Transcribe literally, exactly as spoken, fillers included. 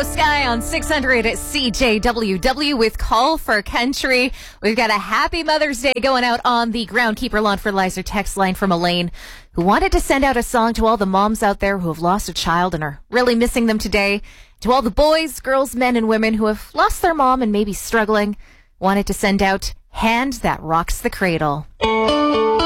Sky on six hundred C J W W with Call for Country. We've got a happy Mother's Day going out on the Groundkeeper Lawn Fertilizer text line from Elaine, who wanted to send out a song to all the moms out there who have lost a child and are really missing them today. To all the boys, girls, men, and women who have lost their mom and maybe struggling, wanted to send out Hand That Rocks the Cradle.